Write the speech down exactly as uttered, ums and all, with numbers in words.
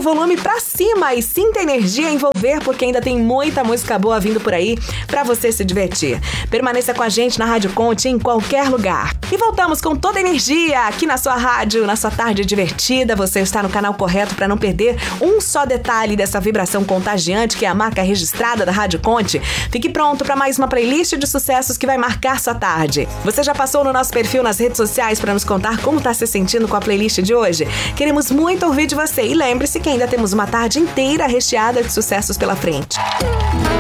volume pra cima e sinta a energia envolver, porque ainda tem muita música boa vindo por aí pra você se divertir. Permaneça com a gente na Rádio Conte em qualquer lugar. E voltamos com toda a energia aqui na sua rádio, na sua tarde divertida. Você está no canal correto para não perder um só detalhe dessa vibração contagiante que é a marca registrada da Rádio Conte. Fique pronto para mais uma playlist de sucessos que vai marcar sua tarde. Você já passou no nosso perfil nas redes sociais para nos contar como está se sentindo com a playlist de hoje? Queremos muito ouvir de você e lembre-se que ainda temos uma tarde inteira recheada de sucessos pela frente.